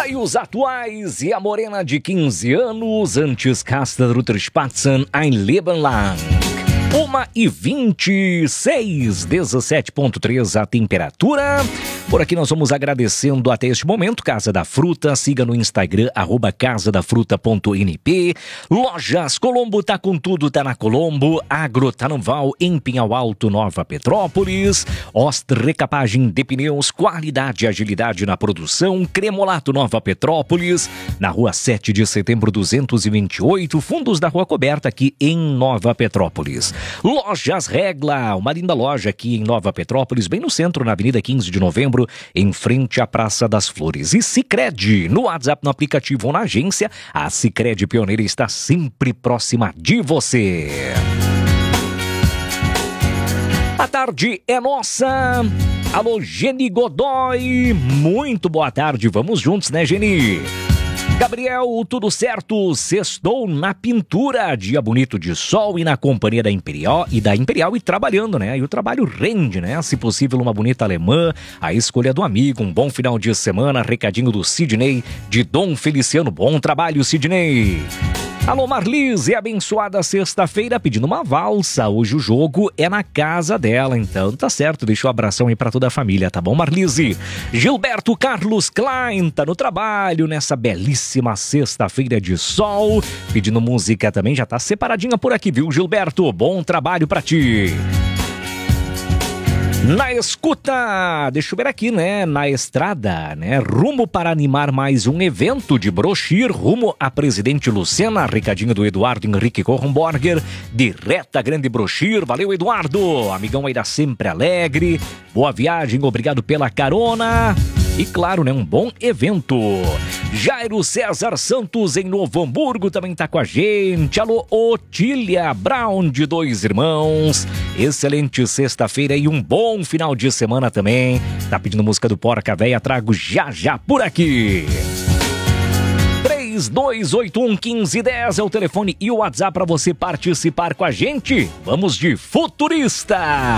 Raios atuais e a morena de 15 anos, antes Casta Rutterspatzen, ein Leben lang. 1h26, 17,3 a temperatura. Por aqui nós vamos agradecendo até este momento. Casa da Fruta, siga no Instagram, @casadafruta.np. Lojas Colombo, tá com tudo, tá na Colombo. Agro tá no Val, em Pinhal Alto, Nova Petrópolis. Ost Recapagem de Pneus, qualidade e agilidade na produção. Cremolato, Nova Petrópolis. Na rua 7 de setembro, 228. Fundos da Rua Coberta, aqui em Nova Petrópolis. Lojas Regla, uma linda loja aqui em Nova Petrópolis, bem no centro, na Avenida 15 de Novembro, em frente à Praça das Flores. E Sicredi, no WhatsApp, no aplicativo ou na agência, a Sicredi Pioneira está sempre próxima de você. A tarde é nossa. Alô, Geni Godoy, muito boa tarde, vamos juntos, né, Geni? Gabriel, tudo certo? Sextou na pintura, dia bonito de sol e na companhia da Imperial e trabalhando, né? E o trabalho rende, né? Se possível, uma bonita alemã, a escolha do amigo, um bom final de semana, recadinho do Sidney, de Dom Feliciano. Bom trabalho, Sidney. Alô, Marlise, abençoada sexta-feira, pedindo uma valsa. Hoje o jogo é na casa dela, então tá certo. Deixa um abração aí pra toda a família, tá bom, Marlise? Gilberto Carlos Klein tá no trabalho nessa belíssima sexta-feira de sol. Pedindo música também, já tá separadinha por aqui, viu, Gilberto? Bom trabalho pra ti. Na escuta, deixa eu ver aqui, né, na estrada, né, rumo para animar mais um evento de Brochir, rumo a Presidente Lucena, recadinho do Eduardo Henrique Kornborger, direta Grande Brochir, valeu Eduardo, amigão aí da Sempre Alegre, boa viagem, obrigado pela carona. E claro, né, um bom evento. Jairo César Santos em Novo Hamburgo também tá com a gente. Alô, Otília Brown de Dois Irmãos. Excelente sexta-feira e um bom final de semana também. Tá pedindo música do Porca Véia, trago já por aqui. 32811510 é o telefone e o WhatsApp para você participar com a gente. Vamos de Futurista.